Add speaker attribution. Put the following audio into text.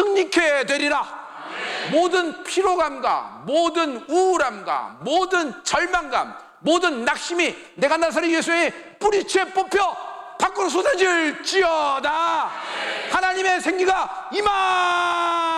Speaker 1: 승리케 되리라. 모든 피로감과 모든 우울함과 모든 절망감, 모든 낙심이 내가 나사렛 예수의 뿌리채 뽑혀 밖으로 쏟아질지어다. 하나님의 생기가 임하